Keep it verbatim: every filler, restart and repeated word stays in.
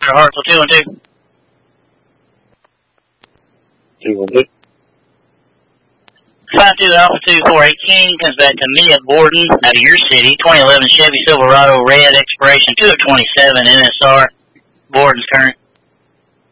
Hartsville, two one two. two one two. five two Alpha two four eighteen comes back to Mia Borden out of your city. twenty eleven Chevy Silverado red expiration two of twenty-seven N S R. Borden's current.